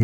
En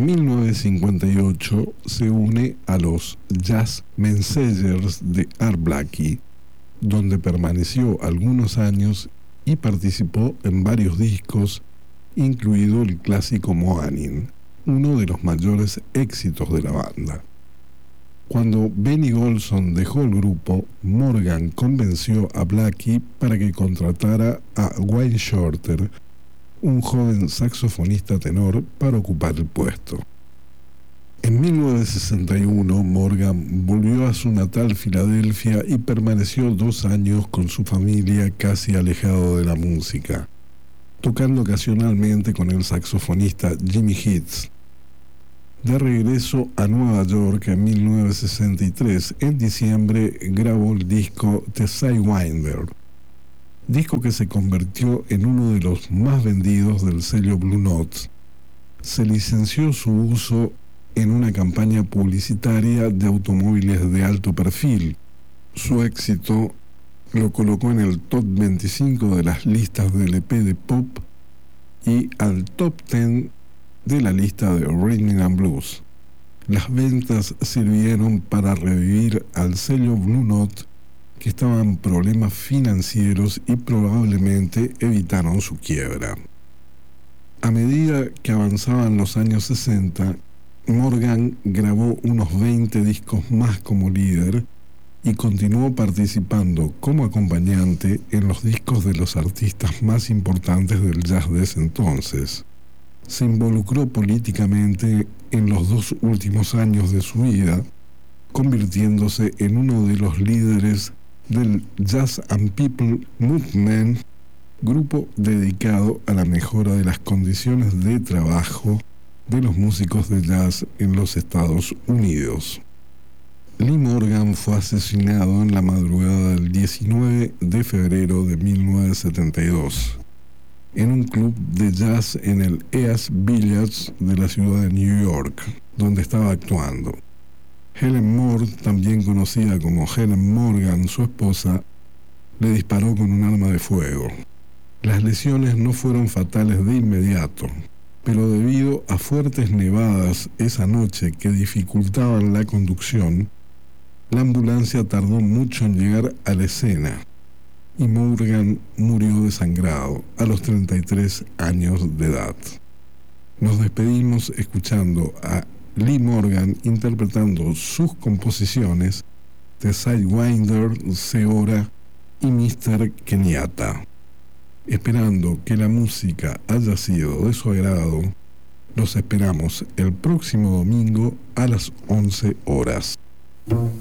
1958 se une a los Jazz Messengers de Art Blakey, donde permaneció algunos años y participó en varios discos, incluido el clásico Moanin, uno de los mayores éxitos de la banda. Cuando Benny Golson dejó el grupo, Morgan convenció a Blakey para que contratara a Wayne Shorter, un joven saxofonista tenor, para ocupar el puesto. En 1961, Morgan volvió a su natal Filadelfia y permaneció 2 años con su familia, casi alejado de la música, tocando ocasionalmente con el saxofonista Jimmy Hitz. De regreso a Nueva York en 1963, en diciembre grabó el disco The Sidewinder, disco que se convirtió en uno de los más vendidos del sello Blue Note. Se licenció su uso en una campaña publicitaria de automóviles de alto perfil. Su éxito lo colocó en el top 25 de las listas de LP de pop y al top 10 de la lista de Rhythm and Blues. Las ventas sirvieron para revivir al sello Blue Note, que estaba en problemas financieros y probablemente evitaron su quiebra. A medida que avanzaban los años 60, Morgan grabó unos 20 discos más como líder y continuó participando como acompañante en los discos de los artistas más importantes del jazz de ese entonces. Se involucró políticamente en los 2 últimos años de su vida, convirtiéndose en uno de los líderes del Jazz and People Movement, grupo dedicado a la mejora de las condiciones de trabajo de los músicos de jazz en los Estados Unidos. Lee Morgan fue asesinado en la madrugada del 19 de febrero de 1972 en un club de jazz en el East Village de la ciudad de New York, donde estaba actuando. Helen Moore, también conocida como Helen Morgan, su esposa, le disparó con un arma de fuego. Las lesiones no fueron fatales de inmediato, pero debido a fuertes nevadas esa noche que dificultaban la conducción, la ambulancia tardó mucho en llegar a la escena y Morgan murió desangrado a los 33 años de edad. Nos despedimos escuchando a Lee Morgan interpretando sus composiciones The Sidewinder, Seora y Mr. Kenyatta. Esperando que la música haya sido de su agrado, los esperamos el próximo domingo a las 11 horas.